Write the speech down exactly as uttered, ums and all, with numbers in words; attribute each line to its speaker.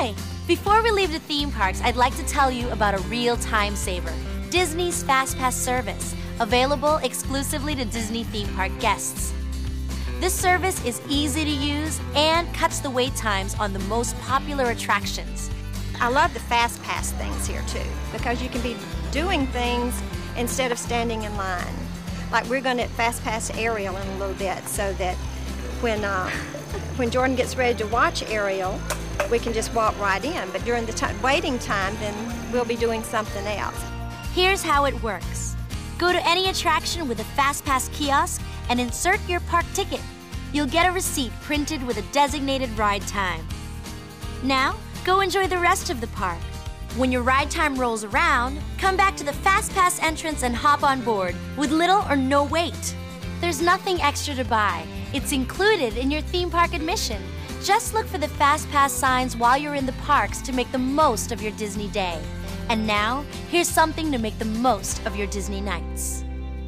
Speaker 1: Hi! Before we leave the theme parks, I'd like to tell you about a real time saver, Disney's FastPass service, available exclusively to Disney theme park guests. This service is easy to use and cuts the wait times on the most popular attractions.
Speaker 2: I love the FastPass things here too, because you can be doing things instead of standing in line. Like we're going to FastPass Ariel in a little bit, so that when uh, when Jordan gets ready to watch Ariel, we can just walk right in. But during the time, waiting time, then we'll be doing something else.
Speaker 1: Here's how it works. Go to any attraction with a FastPass kiosk and insert your park ticket. You'll get a receipt printed with a designated ride time. Now, go enjoy the rest of the park. When your ride time rolls around, come back to the FastPass entrance and hop on board with little or no wait. There's nothing extra to buy. It's included in your theme park admission. Just look for the FastPass signs while you're in the parks to make the most of your Disney day. And now, here's something to make the most of your Disney nights.